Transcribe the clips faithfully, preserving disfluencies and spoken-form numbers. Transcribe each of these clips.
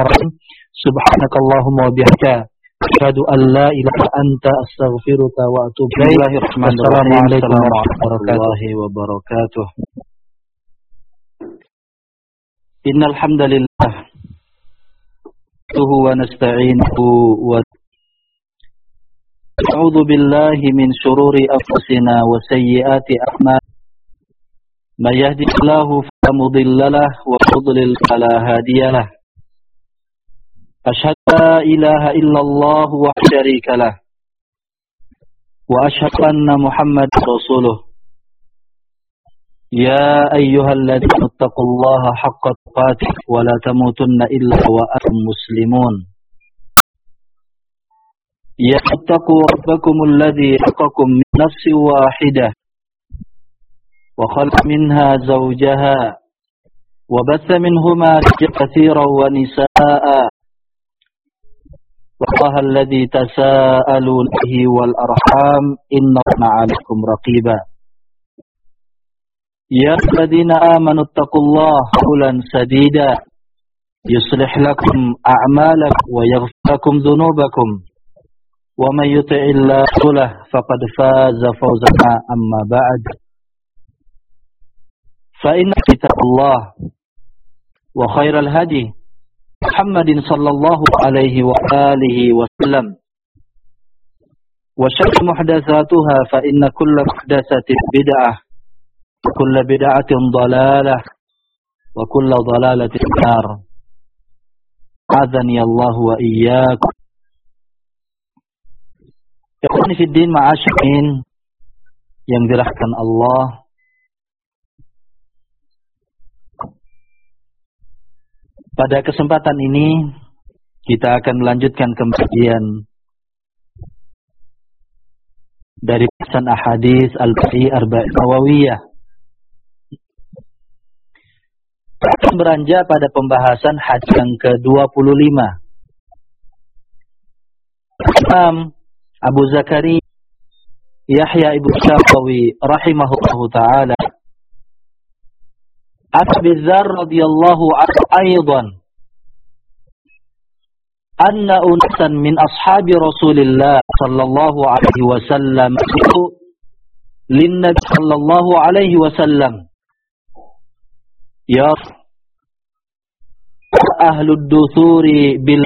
Subhanakallahumma wa bihamdika asyhadu an la ilaha illa anta astaghfiruka wa atubu ilaik. Assalamualaikum warahmatullahi wabarakatuh. Innal hamdalillah wa nasta'inuhu wa a'udzu billahi min shururi anfusina wa sayyiati a'malina. May yahdihillahu fala mudilla lahu wa yudlil fala hadiya lahu. Asyhadu la ilaha illallah wa la syarika lah. Wa asyhadu anna Muhammadar Rasuluh. Ya ayyuhalladzina taqullaha haqqa tuqatih wa la tamutunna illa wa antum muslimun. Ya taqu rabbakumul ladzi khalaqakum min nafsin wahidah wa khalaqa minha zawjaha wa batha minhuma rijalan katsiran wa nisaa'a. Wallaha alladzi tasaaluna bihi wal arham inna Allaha 'alaikum raqiba. Ya ayyuhalladzina amanu taqullaha qawlan sadida yuslih lakum a'malakum wa yaghfir lakum dhunubakum wa may yuti'illaha wa rasulahu faqad faza fawzan 'amma ba'd. Fa inna kitaballah wa khairal hadi Muhammadin sallallahu alaihi wa alihi wa sallam wa syarrul muhdatsatuha fa inna kulla muhdatsatin bid'ah wa kulla bid'atin dhalalah wa kulla dhalalatin nar. Adzani Allah wa iyyakum. Ikhwani fid din, ma'asyirin yang dirahmati Allah. Pada kesempatan ini kita akan melanjutkan kajian dari pesan ahadits al-Ba'i Arba'in Nawawiyah. Kita beranjak pada pembahasan hadis yang ke dua puluh lima. Imam Abu Zakaria Yahya ibn Syafi'i rahimahullahu ta'ala Abi Dzar radhiyallahu anhu aidan anna unasan min ashabi Rasulillah sallallahu alaihi wasallam lin Nabi sallallahu alaihi wasallam ya ahlud duthuri bil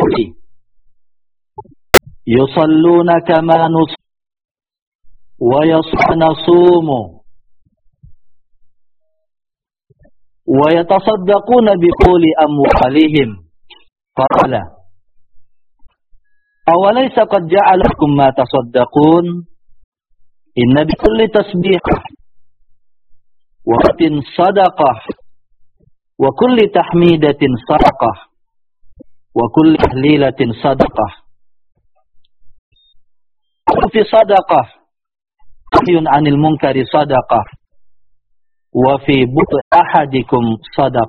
yusalluna kama nus wa yasnasumu wa yatasaddaquna bi quli amwalihim. Qala awalaysa qad ja'alakum ma tasaddaqun inna bi kulli tasbih wa tin sadaqah wa kulli tahmidatin sadaqah wa kulli tahlilatin sadaqah wa fi sadaqah nahyun 'anil munkari sadaqah wa fi butu ahadikum sadaq.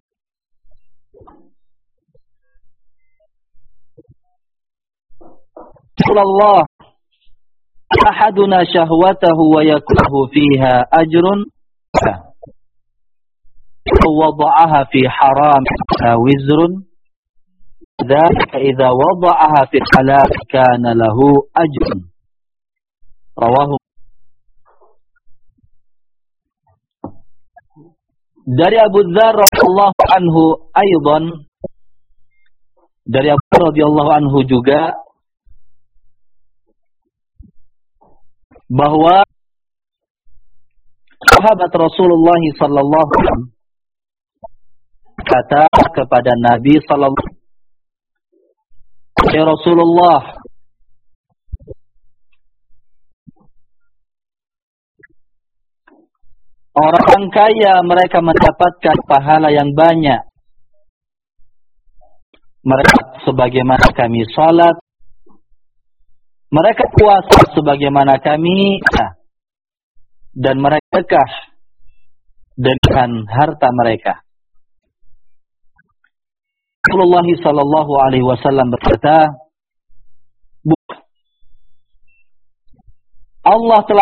Allah ahaduna syahwatahu wa yakuhu fiha ajrun wada'aha fi haram wizrun dzalika idza wada'aha fi halal kana lahu ajrun. Rawahu. Dari Abu Dzar radhiyallahu anhu aidan, dari Abu Dzar radhiyallahu anhu juga bahwa sahabat Rasulullah sallallahu alaihi wasallam kata kepada Nabi sallallahu alaihi wasallam, "Ya Rasulullah, orang kaya mereka mendapatkan pahala yang banyak. Mereka sebagaimana kami salat, mereka puasa sebagaimana kami, dan mereka sedekah dengan harta mereka." Rasulullah sallallahu alaihi wasallam berkata, Allah telah